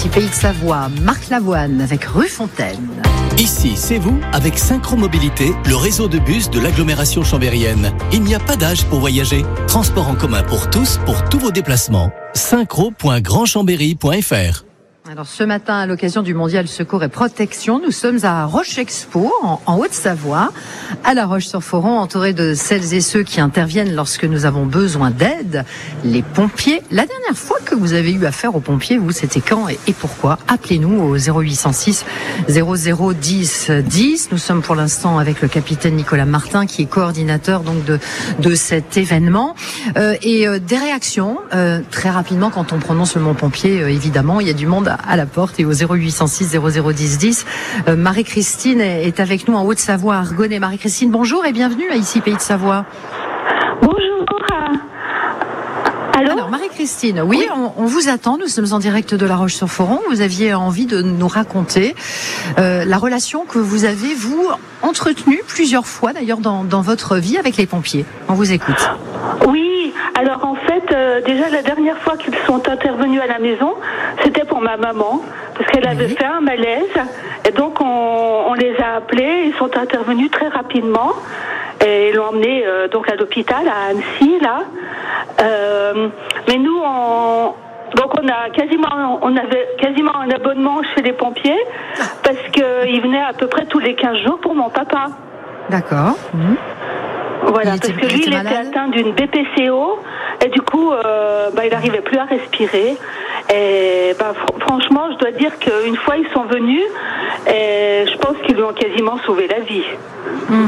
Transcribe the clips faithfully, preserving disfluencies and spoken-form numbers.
ici Pays de Savoie, Marc Lavoine avec Rue Fontaine. Ici, c'est vous avec Synchromobilité, le réseau de bus de l'agglomération chambérienne. Il n'y a pas d'âge pour voyager. Transport en commun pour tous, pour tous vos déplacements. synchro point grand chambéry point f r. Alors ce matin, à l'occasion du Mondial Secours et Protection, nous sommes à Roche Expo, en, en Haute-Savoie, à La Roche-sur-Foron, entourés de celles et ceux qui interviennent lorsque nous avons besoin d'aide, les pompiers. La dernière fois que vous avez eu affaire aux pompiers, vous, c'était quand et, et pourquoi? Appelez-nous au zéro huit cent six zéro zéro dix dix. Nous sommes pour l'instant avec le capitaine Nicolas Martin, qui est coordinateur donc de, de cet événement. Euh, et euh, des réactions, euh, très rapidement, quand on prononce le mot pompier, euh, évidemment, il y a du monde à la porte. Et au zéro huit cent six zéro zéro dix dix, euh, Marie-Christine est avec nous en Haute-Savoie, à Argonne. Marie-Christine, bonjour et bienvenue à Ici Pays de Savoie. Bonjour. Allô ? Alors Marie-Christine, oui, oui. On, on vous attend. Nous sommes en direct de La Roche-sur-Foron. Vous aviez envie de nous raconter euh, la relation que vous avez, vous, entretenue plusieurs fois d'ailleurs dans, dans votre vie avec les pompiers. On vous écoute. Oui, alors en fait, euh, déjà la dernière fois qu'ils sont intervenus à la maison, c'était pour ma maman, parce qu'elle avait oui. fait un malaise. Et donc on, on les a appelés, ils sont intervenus très rapidement. Et ils l'ont emmené euh, donc à l'hôpital à Annecy là. Euh, mais nous on donc on a quasiment on avait quasiment un abonnement chez les pompiers parce que ils venaient à peu près tous les quinze jours pour mon papa. D'accord. Mmh. Voilà, il parce était, que lui il était, était atteint d'une B P C O et du coup euh, bah, il n'arrivait plus à respirer. Et bah, fr- franchement, je dois dire qu'une fois ils sont venus, et je pense qu'ils lui ont quasiment sauvé la vie. Mmh.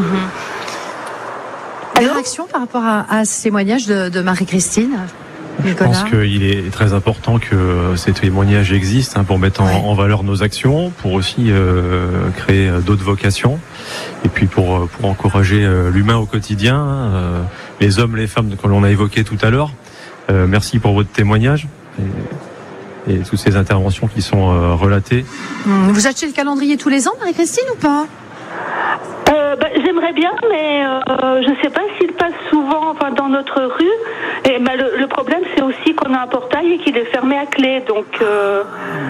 Des réactions par rapport à, à ce témoignage de, de Marie-Christine? Je Nicolas. pense qu'il est très important que ces témoignages existent hein, pour mettre en, ouais. en valeur nos actions, pour aussi euh, créer d'autres vocations, et puis pour, pour encourager euh, l'humain au quotidien, euh, les hommes, les femmes que l'on a évoqués tout à l'heure. Euh, merci pour votre témoignage et, et toutes ces interventions qui sont euh, relatées. Vous achetez le calendrier tous les ans, Marie-Christine, ou pas? Euh, bah, j'aimerais bien, mais euh, je ne sais pas s'il passe souvent enfin, dans notre rue. Et bah, le, le problème, c'est aussi qu'on a un portail et qu'il est fermé à clé. Donc, euh...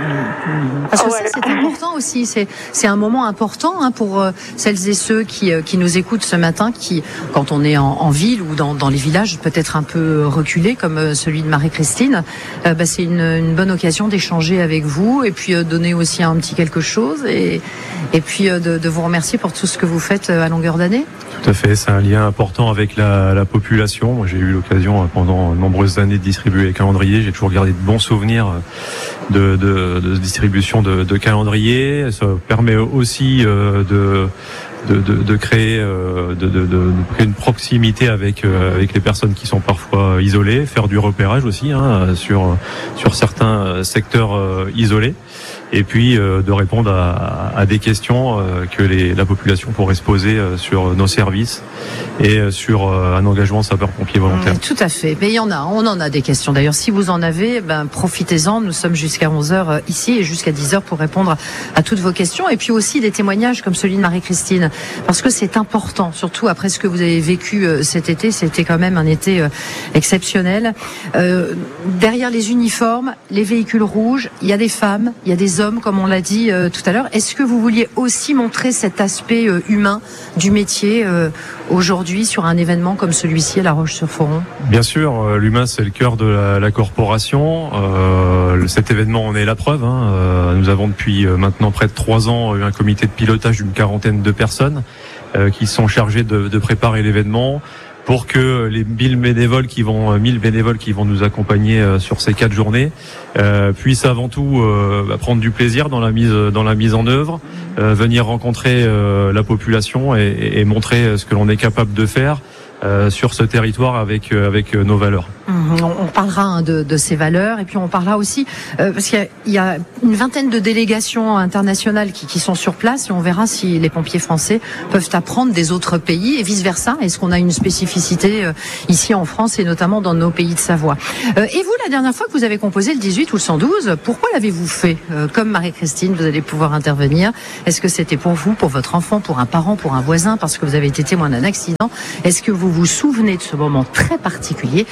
Parce que oh, ça, voilà. c'est important aussi. C'est, c'est un moment important hein, pour euh, celles et ceux qui, euh, qui nous écoutent ce matin, qui, quand on est en, en ville ou dans, dans les villages, peut-être un peu reculés, comme euh, celui de Marie-Christine, euh, bah, c'est une, une bonne occasion d'échanger avec vous et puis euh, donner aussi un petit quelque chose et, et puis euh, de, de vous remercier pour tout ce que vous faites à longueur d'année. Tout à fait, c'est un lien important avec la, la population. Moi, j'ai eu l'occasion pendant de nombreuses années de distribuer les calendriers. J'ai toujours gardé de bons souvenirs de, de, de distribution de, de calendriers. Ça permet aussi euh, de, de, de, de créer euh, de, de, de créer une proximité avec euh, avec les personnes qui sont parfois isolées, faire du repérage aussi hein, sur sur certains secteurs euh, isolés. Et puis euh, de répondre à, à des questions euh, que les, la population pourrait se poser euh, sur nos services et euh, sur euh, un engagement sapeur-pompier volontaire. Mmh, tout à fait. Mais il y en a, on en a des questions. D'ailleurs, si vous en avez, ben, profitez-en. Nous sommes jusqu'à onze heures euh, ici et jusqu'à dix heures pour répondre à toutes vos questions. Et puis aussi des témoignages comme celui de Marie-Christine. Parce que c'est important, surtout après ce que vous avez vécu euh, cet été. C'était quand même un été euh, exceptionnel. Euh, derrière les uniformes, les véhicules rouges, il y a des femmes, il y a des hommes, comme on l'a dit euh, tout à l'heure. Est-ce que vous vouliez aussi montrer cet aspect euh, humain du métier euh, aujourd'hui sur un événement comme celui-ci à La Roche-sur-Foron? Bien sûr, euh, l'humain c'est le cœur de la, la corporation. Euh, cet événement en est la preuve. Hein. Euh, nous avons depuis euh, maintenant près de trois ans eu un comité de pilotage d'une quarantaine de personnes euh, qui sont chargées de, de préparer l'événement, pour que les mille bénévoles qui vont, mille bénévoles qui vont nous accompagner sur ces quatre journées euh, puissent avant tout euh, prendre du plaisir dans la mise, dans la mise en œuvre, euh, venir rencontrer euh, la population et, et montrer ce que l'on est capable de faire euh, sur ce territoire avec avec nos valeurs. Mmh, on, on parlera hein, de, de ces valeurs et puis on parlera aussi euh, parce qu'il y a, il y a une vingtaine de délégations internationales qui, qui sont sur place et on verra si les pompiers français peuvent apprendre des autres pays et vice versa. Est-ce qu'on a une spécificité euh, ici en France et notamment dans nos pays de Savoie? euh, Et vous, la dernière fois que vous avez composé le dix-huit ou le cent douze, pourquoi l'avez-vous fait? euh, Comme Marie-Christine, vous allez pouvoir intervenir. Est-ce que c'était pour vous, pour votre enfant, pour un parent, pour un voisin, parce que vous avez été témoin d'un accident? Est-ce que vous vous souvenez de ce moment très particulier?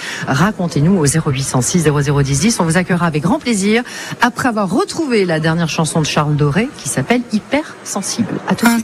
racontez-nous au zéro huit cent six zéro zéro dix dix. On vous accueillera avec grand plaisir après avoir retrouvé la dernière chanson de Charles Doré qui s'appelle Hypersensible. À tout de suite.